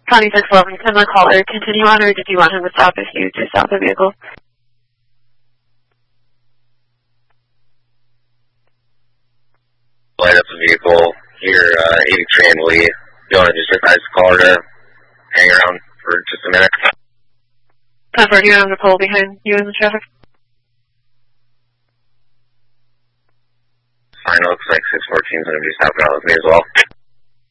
Connie 611, can the caller continue on, or did you want him to stop if you to stop the vehicle? Light up the vehicle here, 83 and Lee. You want to just advise the caller to hang around for just a minute? Comfort, you're on the pole behind you in the traffic. Fine, looks like 614 is going to be stopping out with me as well.